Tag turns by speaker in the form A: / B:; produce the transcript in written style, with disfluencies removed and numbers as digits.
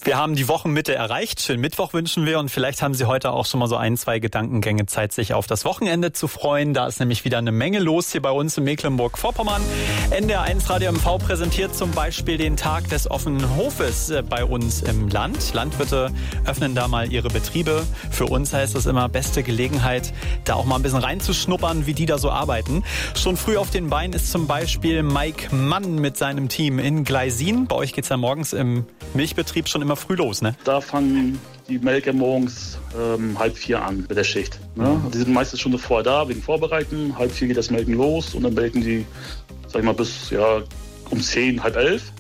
A: Wir haben die Wochenmitte erreicht. Schönen Mittwoch wünschen wir und vielleicht haben Sie heute auch schon mal so 1-2 Gedankengänge Zeit, sich auf das Wochenende zu freuen. Da ist nämlich wieder eine Menge los hier bei uns in Mecklenburg-Vorpommern. NDR1 Radio MV präsentiert zum Beispiel den Tag des offenen Hofes bei uns im Land. Landwirte öffnen da mal ihre Betriebe. Für uns heißt das immer beste Gelegenheit, da auch mal ein bisschen reinzuschnuppern, wie die da so arbeiten. Schon früh auf den Beinen ist zum Beispiel Mike Mann mit seinem Team in Gleisin. Bei euch geht's ja morgens im Milchbetrieb schon immer früh los, ne?
B: Da fangen die Melker morgens 3:30 an mit der Schicht. Ne? Die sind meistens schon vorher da, wegen Vorbereiten. 3:30 geht das Melken los und dann melken die, sag ich mal, bis um 10, 10:30.